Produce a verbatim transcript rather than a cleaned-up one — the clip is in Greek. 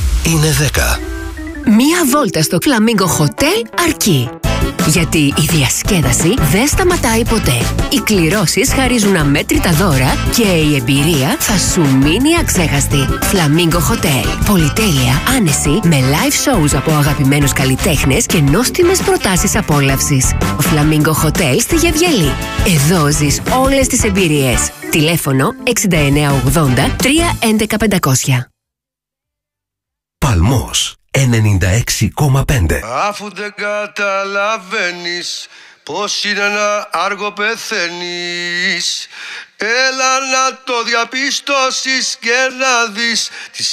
είναι δέκα. Μία βόλτα στο Flamingo Hotel αρκεί. Γιατί η διασκέδαση δεν σταματάει ποτέ. Οι κληρώσεις χαρίζουν αμέτρητα δώρα και η εμπειρία θα σου μείνει αξέχαστη. Flamingo Hotel. Πολυτέλεια, άνεση, με live shows από αγαπημένους καλλιτέχνες και νόστιμες προτάσεις απόλαυσης. Flamingo Hotel στη Γευγελή. Εδώ ζεις όλες τις εμπειρίες. Τηλέφωνο εξήντα εννέα ογδόντα τρία έντεκα πεντακόσια. Παλμός ενενήντα έξι κόμμα πέντε. Αφού δεν καταλαβαίνεις πως είναι να άργο πεθαίνεις, έλα να το διαπιστώσεις και να δεις τις